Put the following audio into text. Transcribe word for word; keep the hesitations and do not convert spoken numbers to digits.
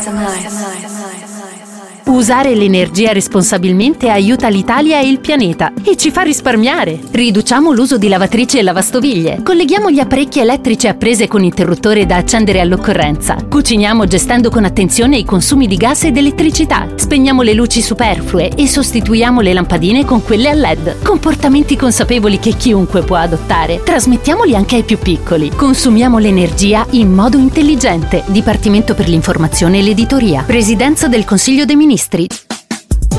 Usare l'energia responsabilmente aiuta l'Italia e il pianeta e ci fa risparmiare. Riduciamo l'uso di lavatrici e lavastoviglie. Colleghiamo gli apparecchi elettrici a prese con interruttore da accendere all'occorrenza. Cuciniamo gestendo con attenzione i consumi di gas ed elettricità. Spegniamo le luci superflue e sostituiamo le lampadine con quelle a L E D. Comportamenti consapevoli che chiunque può adottare. Trasmettiamoli anche ai più piccoli. Consumiamo l'energia in modo intelligente. Dipartimento per l'informazione e l'editoria. Presidenza del Consiglio dei Ministri.